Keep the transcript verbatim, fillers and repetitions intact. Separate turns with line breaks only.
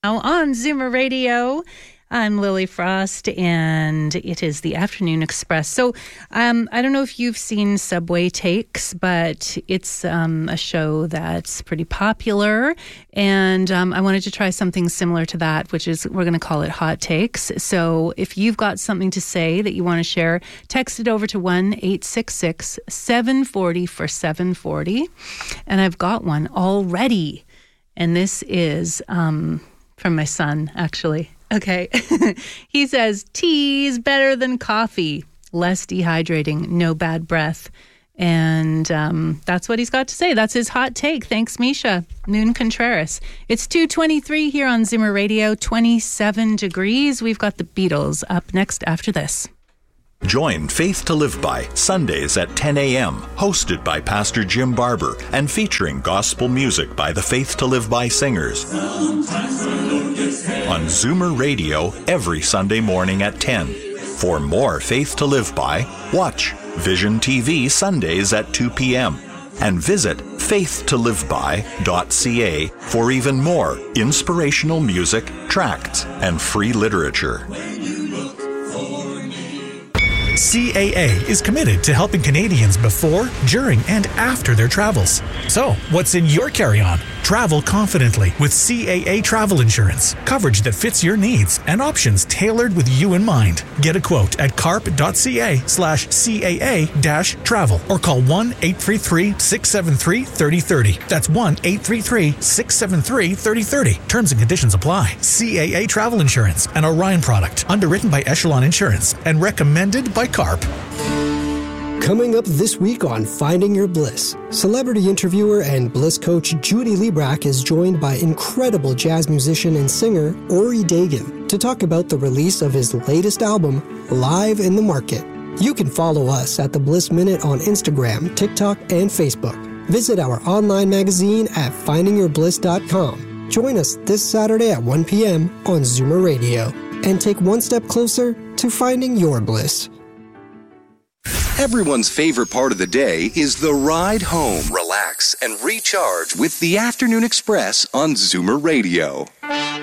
On Zoomer Radio, I'm Lily Frost, and it is the Afternoon Express. So um, I don't know if you've seen Subway Takes, but it's um, a show that's pretty popular, and um, I wanted to try something similar to that, which is we're going to call it Hot Takes. So if you've got something to say that you want to share, text it over to one eight six six, seven four zero for seven forty, and I've got one already, and this is... Um, From my son, actually. Okay. He says, tea is better than coffee. Less dehydrating, no bad breath. And um, that's what he's got to say. That's his hot take. Thanks, Misha. Noon Contreras. It's two twenty-three here on Zoomer Radio, twenty-seven degrees. We've got the Beatles up next after this.
Join Faith to Live By Sundays at ten a.m., hosted by Pastor Jim Barber and featuring gospel music by the Faith to Live By singers. On Zoomer Radio every Sunday morning at ten. For more Faith to Live By, watch Vision T V Sundays at two p.m. and visit faith to live by dot c a for even more inspirational music, tracts, and free literature.
C A A is committed to helping Canadians before, during, and after their travels. So, what's in your carry-on? Travel confidently with C A A travel insurance. Coverage that fits your needs and options tailored with you in mind. Get a quote at carp.ca slash CAA dash travel or call one eight three three, six seven three, three zero three zero. That's one eight three three, six seven three, three zero three zero. Terms and conditions apply. C A A Travel Insurance, an Orion product, underwritten by Echelon Insurance and recommended by Carp.
Coming up this week on Finding Your Bliss, celebrity interviewer and bliss coach Judy Liebrack is joined by incredible jazz musician and singer Ori Dagan to talk about the release of his latest album, Live in the Market. You can follow us at The Bliss Minute on Instagram, TikTok, and Facebook. Visit our online magazine at finding your bliss dot com. Join us this Saturday at one p.m. on Zoomer Radio and take one step closer to finding your bliss.
Everyone's favorite part of the day is the ride home. Relax and recharge with the Afternoon Express on Zoomer Radio.